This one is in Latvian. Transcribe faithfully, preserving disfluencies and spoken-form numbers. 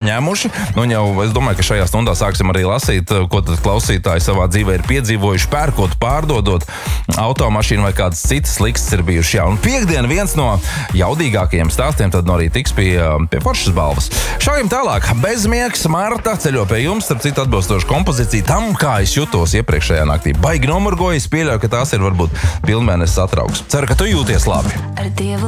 saņēmuši. Un jau es domāju, ka šajā stundā sāksim arī lasīt, ko tad klausītāji savā dzīvē ir piedzīvojuši, pērkot, pārdodot automašīnu vai kādas citas likstas ir bijuši. Jā, un piekdien viens no jaudīgākajiem stāstiem tad no arī tiks pie, pie foršas balvas. Šaujam tālāk. Bezmiegs, Marta ceļo pie jums, starp citu atbilstoša kompozīcija tam, kā es jutos iepriekšējā naktī. Baigi nomurgoju, es pieļauju, ka tās ir varbūt pilnmēnesis satrauks. Ceru, ka tu jūties labi. Ar Dievu